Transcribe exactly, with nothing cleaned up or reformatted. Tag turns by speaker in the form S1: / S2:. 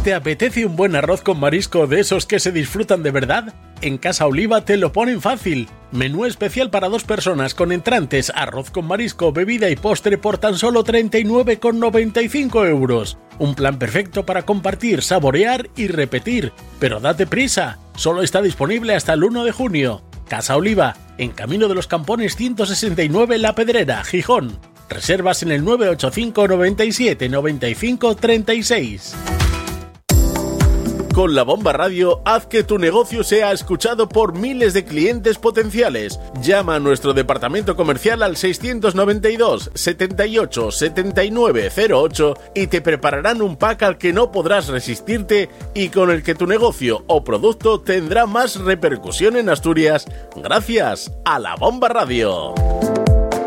S1: ¿Te apetece un buen arroz con marisco de esos que se disfrutan de verdad? En Casa Oliva te lo ponen fácil. Menú especial para dos personas con entrantes, arroz con marisco, bebida y postre por tan solo treinta y nueve con noventa y cinco euros. Un plan perfecto para compartir, saborear y repetir. Pero date prisa, solo está disponible hasta el uno de junio. Casa Oliva, en Camino de los Campones ciento sesenta y nueve La Pedrera, Gijón. Reservas en el nueve ocho cinco noventa y siete noventa y cinco treinta y seis. Con La Bomba Radio, haz que tu negocio sea escuchado por miles de clientes potenciales. Llama a nuestro departamento comercial al seiscientos noventa y dos, setenta y ocho, setenta y nueve cero ocho y te prepararán un pack al que no podrás resistirte y con el que tu negocio o producto tendrá más repercusión en Asturias gracias a La Bomba Radio.